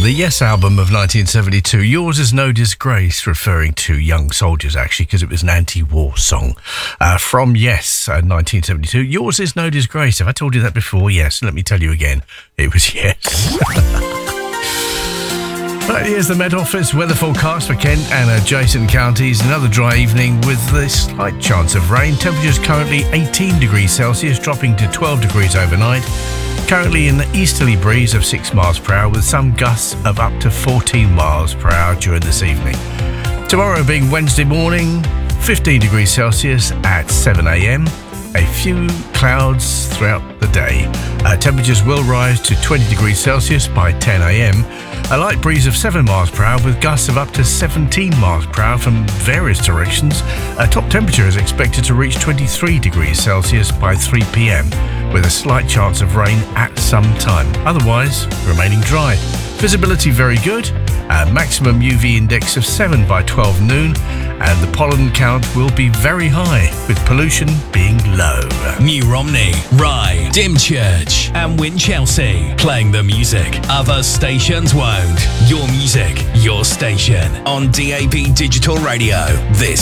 the Yes album of 1972. Yours is No Disgrace, referring to Young Soldiers, actually, because it was an anti-war song from Yes, 1972. Yours is No Disgrace. Have I told you that before? Yes. Let me tell you again. It was Yes. Right, here's the Met Office weather forecast for Kent and adjacent counties. Another dry evening with a slight chance of rain. Temperatures currently 18 degrees Celsius, dropping to 12 degrees overnight. Currently an easterly breeze of 6 miles per hour with some gusts of up to 14 miles per hour during this evening. Tomorrow being Wednesday morning, 15 degrees Celsius at 7 a.m. A few clouds throughout the day. Temperatures will rise to 20 degrees Celsius by 10 a.m. A light breeze of 7 miles per hour with gusts of up to 17 miles per hour from various directions. Top temperature is expected to reach 23 degrees Celsius by 3 p.m. with a slight chance of rain at some time. Otherwise, remaining dry. Visibility very good. Maximum UV index of 7 by 12 noon. And the pollen count will be very high, with pollution being low. New Romney, Rye, Dymchurch and Winchelsea, playing the music other stations won't. Your music, your station, on DAB Digital Radio. This